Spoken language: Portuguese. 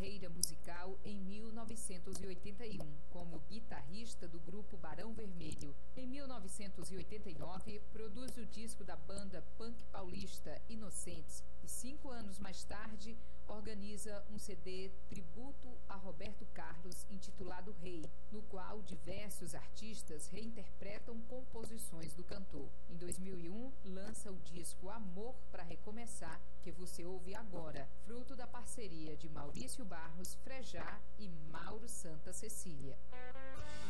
carreira musical em 1981 como guitarrista do grupo Barão Vermelho. Em 1989, produz o disco da banda punk paulista Inocentes e 5 anos mais tarde organiza um CD tributo a Roberto Carlos intitulado Rei, no qual diversos artistas reinterpretam composições do cantor. Em 2001, lança o disco Amor para Recomeçar, que você ouve agora, fruto da parceria de Maurício Barros, Frejá e Mauro Santa Cecília.